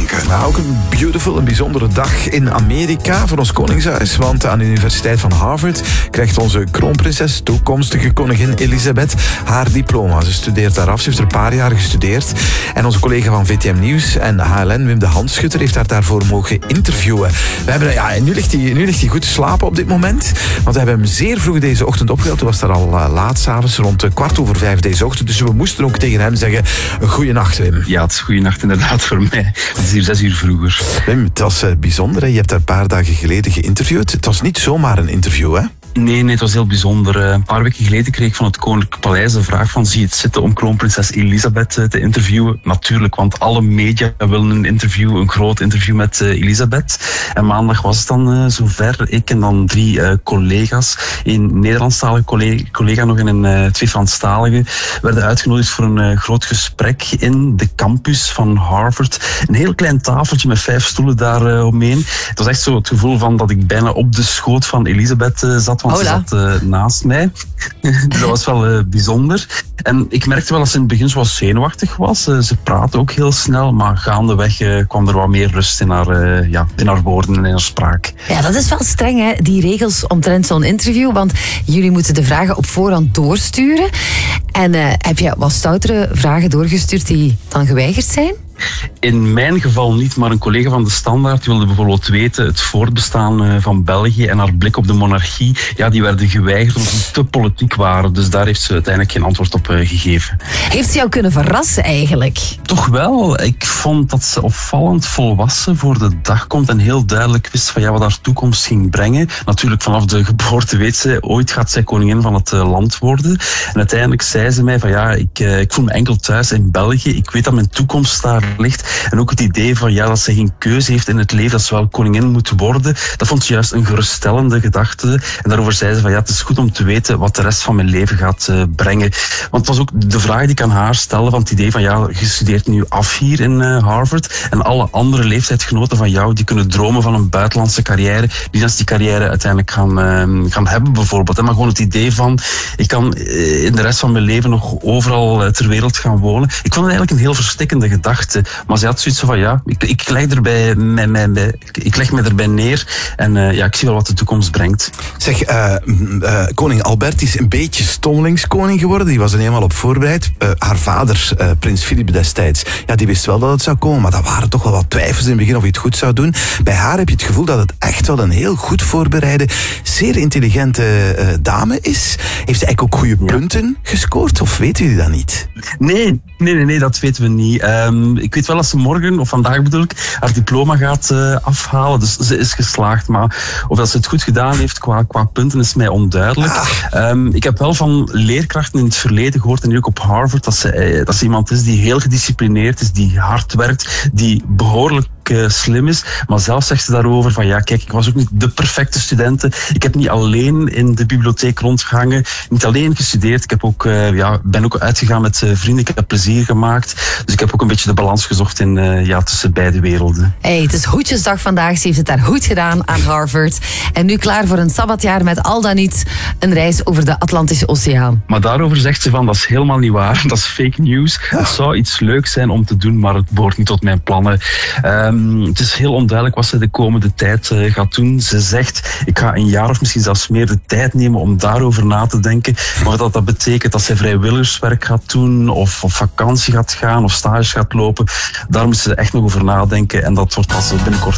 klanken. Maar ook een bijzondere dag in Amerika voor ons koningshuis. Want aan de Universiteit van Harvard krijgt onze kroonprinses, toekomstige koningin Elisabeth, haar diploma. Ze studeert daar af. Ze heeft er een paar jaar gestudeerd. En onze collega van VTM Nieuws en HLN, Wim de Handschutter, heeft haar daarvoor mogen interviewen. Nu ligt hij goed te slapen op dit moment. Want we hebben hem zeer vroeg deze ochtend opgehaald. Toen was daar al laat 's avonds, rond 4:15 deze ochtend. Dus we moesten ook tegen hem zeggen, goeienacht, Wim. Ja, het is goeienacht inderdaad voor mij. Het is hier 6 uur vroeger. Wim, het was bijzonder. Hè? Je hebt haar een paar dagen geleden geïnterviewd. Het was niet zomaar een interview, hè? Nee, het was heel bijzonder. Een paar weken geleden kreeg ik van het Koninklijk Paleis de vraag van, zie je het zitten om kroonprinses Elisabeth te interviewen? Natuurlijk, want alle media willen een interview, een groot interview met Elisabeth. En maandag was het dan zover. Ik en dan 3 collega's, een Nederlandstalige collega nog en een 2 Franstalige, werden uitgenodigd voor een groot gesprek in de campus van Harvard. Een heel klein tafeltje met 5 stoelen daar omheen. Het was echt zo het gevoel van dat ik bijna op de schoot van Elisabeth zat, want ze zat naast mij. Dus dat was wel bijzonder. En ik merkte wel dat ze in het begin zo wat zenuwachtig was. Ze praatte ook heel snel, maar gaandeweg kwam er wat meer rust in haar woorden en in haar spraak. Ja, dat is wel streng, hè, die regels omtrent zo'n interview, want jullie moeten de vragen op voorhand doorsturen. En heb je wat stoutere vragen doorgestuurd die dan geweigerd zijn? In mijn geval niet, maar een collega van de Standaard wilde bijvoorbeeld weten het voortbestaan van België en haar blik op de monarchie. Ja, die werden geweigerd omdat ze te politiek waren. Dus daar heeft ze uiteindelijk geen antwoord op gegeven. Heeft ze jou kunnen verrassen eigenlijk? Toch wel. Ik vond dat ze opvallend volwassen voor de dag komt en heel duidelijk wist van wat haar toekomst ging brengen. Natuurlijk vanaf de geboorte weet ze, ooit gaat zij koningin van het land worden. En uiteindelijk zei ze mij van ik voel me enkel thuis in België. Ik weet dat mijn toekomst daar ligt. En ook het idee van dat ze geen keuze heeft in het leven, dat ze wel koningin moet worden, dat vond ze juist een geruststellende gedachte. En daarover zei ze van het is goed om te weten wat de rest van mijn leven gaat brengen. Want het was ook de vraag die ik aan haar stelde, van het idee van je studeert nu af hier in Harvard en alle andere leeftijdsgenoten van jou die kunnen dromen van een buitenlandse carrière, die dan die carrière uiteindelijk gaan hebben bijvoorbeeld. Maar gewoon het idee van ik kan in de rest van mijn leven nog overal ter wereld gaan wonen. Ik vond het eigenlijk een heel verstikkende gedachte. Maar ze had zoiets van ik leg me erbij neer en ik zie wel wat de toekomst brengt. Zeg, koning Albert is een beetje stommelingskoning geworden. Die was er helemaal op voorbereid. Haar vader, prins Philip destijds, die wist wel dat het zou komen, maar daar waren toch wel wat twijfels in het begin of hij het goed zou doen. Bij haar heb je het gevoel dat het echt wel een heel goed voorbereide, zeer intelligente dame is. Heeft ze eigenlijk ook goede punten gescoord, of weten jullie dat niet? Nee, dat weten we niet. Ik weet wel dat ze morgen, of vandaag bedoel ik, haar diploma gaat afhalen. Dus ze is geslaagd. Maar of dat ze het goed gedaan heeft qua punten is mij onduidelijk. Ik heb wel van leerkrachten in het verleden gehoord, en nu ook op Harvard, dat ze iemand is die heel gedisciplineerd is, die hard werkt, die behoorlijk slim is. Maar zelf zegt ze daarover van kijk, ik was ook niet de perfecte studente. Ik heb niet alleen in de bibliotheek rondgehangen, niet alleen gestudeerd. Ik heb ook, ben ook uitgegaan met vrienden. Ik heb plezier gemaakt. Dus ik heb ook een beetje de balans gezocht in tussen beide werelden. Hey, het is hoedjesdag vandaag. Ze heeft het daar goed gedaan aan Harvard. En nu klaar voor een sabbatjaar met al dan niet een reis over de Atlantische Oceaan. Maar daarover zegt ze van, dat is helemaal niet waar. Dat is fake news. Het zou iets leuks zijn om te doen, maar het behoort niet tot mijn plannen. Het is heel onduidelijk wat ze de komende tijd gaat doen. Ze zegt, ik ga een jaar of misschien zelfs meer de tijd nemen om daarover na te denken. Maar dat betekent dat ze vrijwilligerswerk gaat doen, of op vakantie gaat gaan, of stage gaat lopen. Daar moet ze echt nog over nadenken. En dat wordt pas binnenkort